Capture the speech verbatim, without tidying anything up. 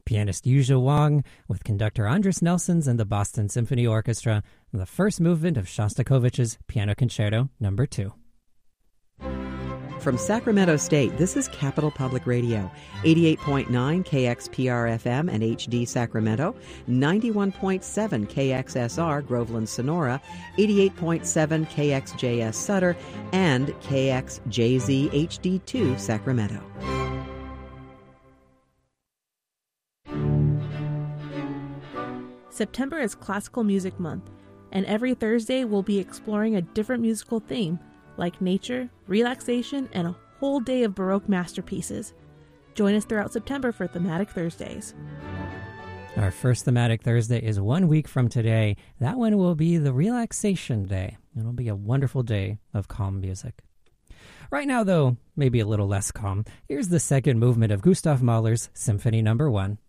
Pianist Yuzha Wang with conductor Andres Nelsons and the Boston Symphony Orchestra, the first movement of Shostakovich's Piano Concerto Number two. From Sacramento State, this is Capital Public Radio, eighty-eight point nine K X P R F M and H D Sacramento, ninety-one point seven K X S R Groveland Sonora, eighty-eight point seven K X J S Sutter, and K X J Z H D two Sacramento. September is Classical Music Month, and every Thursday we'll be exploring a different musical theme, like nature, relaxation, and a whole day of Baroque masterpieces. Join us throughout September for Thematic Thursdays. Our first Thematic Thursday is one week from today. That one will be the Relaxation Day. It'll be a wonderful day of calm music. Right now, though, maybe a little less calm. Here's the second movement of Gustav Mahler's Symphony Number one.